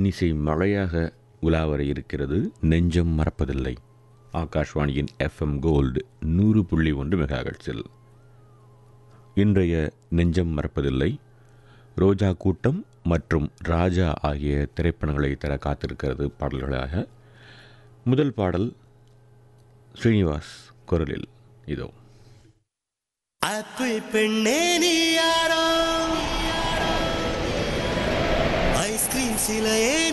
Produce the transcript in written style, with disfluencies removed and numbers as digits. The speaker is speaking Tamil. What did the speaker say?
இன்னிசை மழையாக உலாவர இருக்கிறது. நெஞ்சம் மறப்பதில்லை. ஆகாஷ்வாணியின் FM கோல்டு 100.1 மெகாஹெர்ட்ஸில் இன்றைய நெஞ்சம் மறப்பதில்லை ரோஜா கூட்டம் மற்றும் ராஜா ஆகிய திரைப்படங்களை தர காத்திருக்கிறது பாடல்களாக. முதல் பாடல் ஸ்ரீனிவாஸ் குரலில் இதோ. ஆப்பிள் பெண்ணே நீ யாரோ, ஐஸ்கிரீம் சிலையே